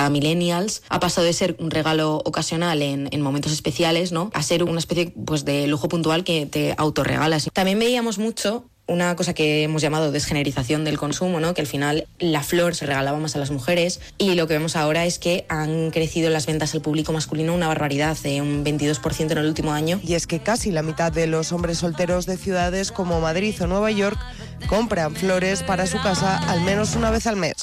a millennials, ha pasado de ser un regalo ocasional en momentos especiales, ¿no?, a ser una especie pues de lujo puntual que te autorregalas. También veíamos mucho una cosa que hemos llamado desgenerización del consumo, ¿no?, que al final la flor se regalaba más a las mujeres, y lo que vemos ahora es que han crecido las ventas al público masculino una barbaridad, un 22% en el último año. Y es que casi la mitad de los hombres solteros de ciudades como Madrid o Nueva York compran flores para su casa al menos una vez al mes.